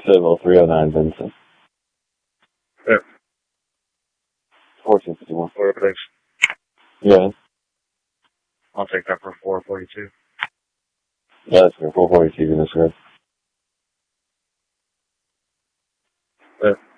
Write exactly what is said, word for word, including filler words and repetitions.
Civil, three oh nine Vincent. Yeah. fourteen fifty-one. What thanks. Yeah. I'll take that for four forty-two. Yeah, that's good. four forty-two in this grid. Yeah.